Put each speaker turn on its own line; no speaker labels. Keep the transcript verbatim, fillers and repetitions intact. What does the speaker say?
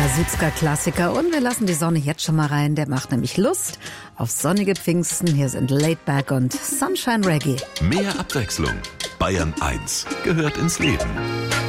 Südska-Klassiker und wir lassen die Sonne jetzt schon mal rein. Der macht nämlich Lust auf sonnige Pfingsten. Hier sind Laid Back und Sunshine Reggae.
Mehr Abwechslung. Bayern eins gehört ins Leben.